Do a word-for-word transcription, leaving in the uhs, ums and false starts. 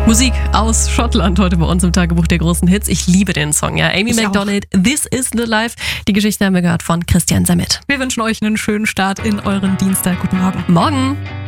Musik aus Schottland heute bei uns im Tagebuch der großen Hits. Ich liebe den Song, ja. Amy Ich MacDonald, This is the Life. Die Geschichte haben wir gehört von Christian Sammet. Wir wünschen euch einen schönen Start in euren Dienstag. Guten Morgen. Morgen.